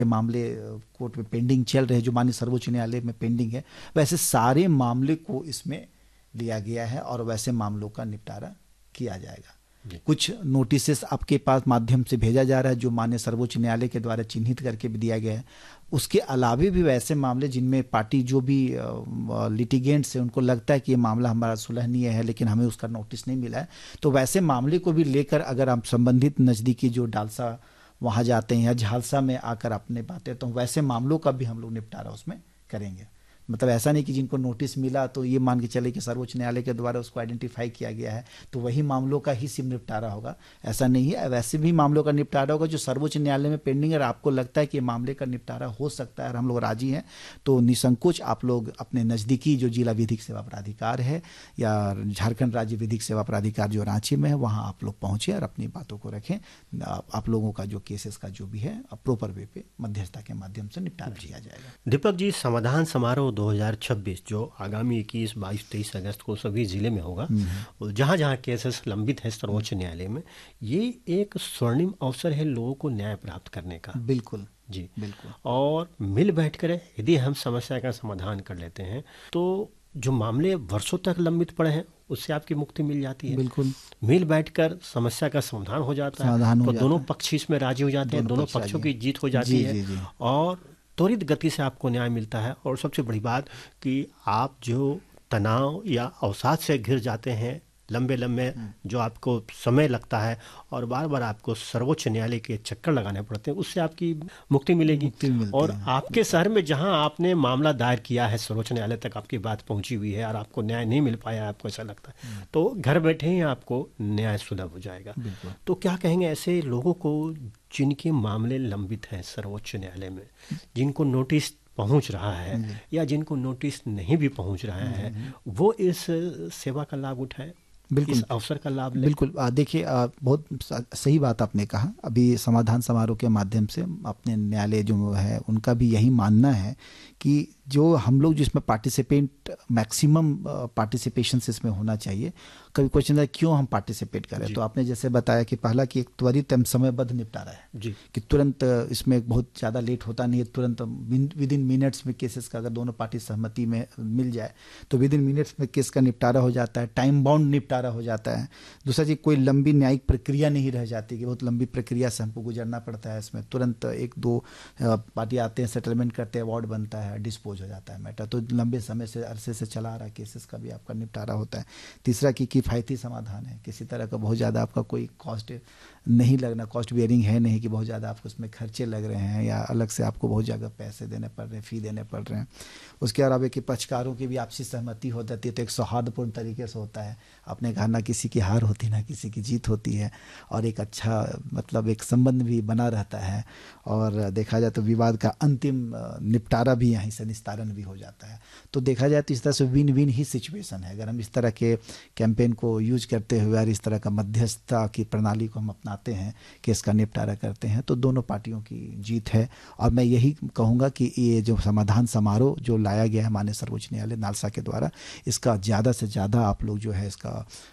मामले कोर्ट में पेंडिंग चल रहे हैं, जो माननीय सर्वोच्च न्यायालय में पेंडिंग है, वैसे सारे मामले को इसमें लिया गया है और वैसे मामलों का निपटारा किया जाएगा। कुछ नोटिसेस आपके पास माध्यम से भेजा जा रहा है जो माननीय सर्वोच्च न्यायालय के द्वारा चिन्हित करके भी दिया गया है। उसके अलावा भी वैसे मामले जिनमें पार्टी जो भी लिटिगेंट्स हैं उनको लगता है कि ये मामला हमारा सुलहनीय है लेकिन हमें उसका नोटिस नहीं मिला है, तो वैसे मामले को भी लेकर अगर आप संबंधित नज़दीकी जो डालसा वहाँ जाते हैं या झालसा में आकर अपने बातें, तो वैसे मामलों का भी हम लोग निपटारा उसमें करेंगे। मतलब ऐसा नहीं कि जिनको नोटिस मिला तो ये मान के चले कि सर्वोच्च न्यायालय के द्वारा उसको आइडेंटिफाई किया गया है तो वही मामलों का ही सिर्फ निपटारा होगा, ऐसा नहीं है। वैसे भी मामलों का निपटारा होगा जो सर्वोच्च न्यायालय में पेंडिंग है और आपको लगता है कि मामले का निपटारा हो सकता है और हम लोग राजी हैं, तो निसंकोच आप लोग अपने नज़दीकी जो जिला विधिक सेवा प्राधिकार है या झारखंड राज्य विधिक सेवा प्राधिकार जो रांची में है वहाँ आप लोग पहुँचे और अपनी बातों को रखें। आप लोगों का जो केसेस का जो भी है प्रॉपर वे पे मध्यस्थता के माध्यम से निपटारा किया जाएगा। दीपक जी, समाधान समारोह 2026 जो आगामी 21, 22, 23 अगस्त को सभी जिले में होगा, जहाँ जहाँ केसेस लंबित है सर्वोच्च न्यायालय में, ये एक स्वर्णिम अवसर है लोगों को न्याय प्राप्त करने का। बिल्कुल जी, बिल्कुल। और मिल बैठ कर यदि हम समस्या का समाधान कर लेते हैं तो जो मामले वर्षों तक लंबित पड़े हैं उससे आपकी मुक्ति मिल जाती है। बिल्कुल, मिल बैठकर समस्या का समाधान हो जाता है, तो दोनों पक्ष इसमें राजी हो जाते हैं, दोनों पक्षों की जीत हो जाती है और त्वरित गति से आपको न्याय मिलता है। और सबसे बड़ी बात कि आप जो तनाव या अवसाद से घिर जाते हैं, लंबे लंबे जो आपको समय लगता है और बार बार आपको सर्वोच्च न्यायालय के चक्कर लगाने पड़ते हैं, उससे आपकी मुक्ति मिलेगी। और आपके शहर में जहां आपने मामला दायर किया है, सर्वोच्च न्यायालय तक आपकी बात पहुंची हुई है और आपको न्याय नहीं मिल पाया, आपको ऐसा लगता है, तो घर बैठे ही आपको न्याय सुलभ हो जाएगा। तो क्या कहेंगे ऐसे लोगों को जिनके मामले लंबित हैं सर्वोच्च न्यायालय में, जिनको नोटिस पहुंच रहा है या जिनको नोटिस नहीं भी पहुंच रहा है, वो इस सेवा का लाभ उठाएं, इस अवसर का लाभ लें? बिल्कुल। देखिए, बहुत सही बात आपने कहा। अभी समाधान समारोह के माध्यम से अपने न्यायालय जो है उनका भी यही मानना है कि जो हम लोग जिसमें पार्टिसिपेंट मैक्सिमम पार्टिसिपेशन इसमें होना चाहिए। कभी क्वेश्चन है क्यों हम पार्टिसिपेट करें, तो आपने जैसे बताया कि पहला कि एक त्वरित समयबद्ध निपटारा है जी, कि तुरंत इसमें बहुत ज़्यादा लेट होता नहीं है, तुरंत विद इन मिनट्स में केसेस का अगर दोनों पार्टी सहमति में मिल जाए तो विद इन मिनट्स में केस का निपटारा हो जाता है, टाइम बाउंड निपटारा हो जाता है। दूसरा चीज़, कोई लंबी न्यायिक प्रक्रिया नहीं रह जाती कि बहुत लंबी प्रक्रिया से हमको गुजरना पड़ता है। इसमें तुरंत एक दो पार्टी आते हैं, सेटलमेंट करते हैं, अवार्ड बनता है, डिस्पोज हो जाता है मैटर, तो लंबे समय से अरसे से चला आ रहा केसेस का भी आपका निपटारा होता है। तीसरा कि किफ़ायती समाधान है, किसी तरह का बहुत ज़्यादा आपका कोई कॉस्ट नहीं लगना, कॉस्ट बेयरिंग है नहीं कि बहुत ज़्यादा आपको उसमें खर्चे लग रहे हैं या अलग से आपको बहुत ज़्यादा पैसे देने पड़ रहे हैं, फ़ी देने पड़ रहे हैं। उसके अलावा कि पक्षकारों की भी आपसी सहमति हो जाती है तो एक सौहार्दपूर्ण तरीके से होता है। आपने कहा ना किसी की हार होती ना किसी की जीत होती है और एक अच्छा मतलब एक संबंध भी बना रहता है और देखा जाए तो विवाद का अंतिम निपटारा भी यहीं से निस्तारण भी हो जाता है। तो देखा जाए तो इस तरह से विन विन ही सिचुएशन है। अगर हम इस तरह के कैंपेन को यूज करते हुए और इस तरह का मध्यस्थता की प्रणाली को हम अपनाते हैं, केस का निपटारा करते हैं, तो दोनों पार्टियों की जीत है। और मैं यही कहूँगा कि ये जो समाधान समारोह जो लाया गया है माननीय सर्वोच्च न्यायालय नालसा के द्वारा, इसका ज़्यादा से ज़्यादा आप लोग जो है इसका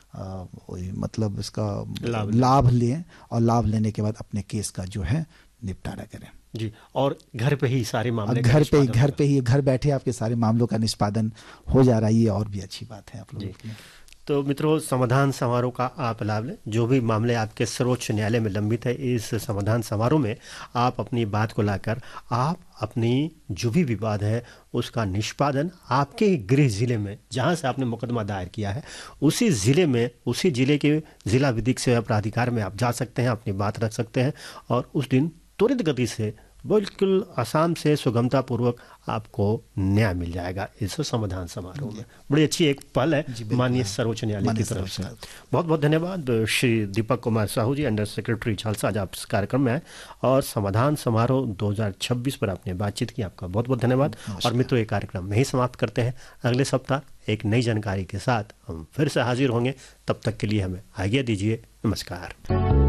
मतलब इसका लाभ लें और लाभ लेने के बाद अपने केस का जो है निपटारा करें जी। और घर पे ही सारे मामले, घर पे ही घर बैठे आपके सारे मामलों का निष्पादन हो जा रहा है, ये और भी अच्छी बात है आप लोगों की। तो मित्रों, समाधान समारोह का आप लाभ लें। जो भी मामले आपके सर्वोच्च न्यायालय में लंबित है, इस समाधान समारोह में आप अपनी बात को लाकर आप अपनी जो भी विवाद है उसका निष्पादन आपके गृह जिले में जहां से आपने मुकदमा दायर किया है उसी जिले में, उसी जिले के जिला विधिक सेवा प्राधिकार में आप जा सकते हैं, अपनी बात रख सकते हैं और उस दिन त्वरित गति से बिल्कुल आसाम से सुगमता पूर्वक आपको न्याय मिल जाएगा इस समाधान समारोह में। बड़ी अच्छी एक पल है माननीय सर्वोच्च न्यायालय की तरफ से। बहुत बहुत धन्यवाद श्री दीपक कुमार साहू जी, अंडर सेक्रेटरी झालसा, आज आप इस कार्यक्रम में आए और समाधान समारोह 2026 पर आपने बातचीत की। आपका बहुत बहुत धन्यवाद। और मित्रों, ये कार्यक्रम में ही समाप्त करते हैं। अगले सप्ताह एक नई जानकारी के साथ हम फिर से हाजिर होंगे। तब तक के लिए हमें आज्ञा दीजिए। नमस्कार।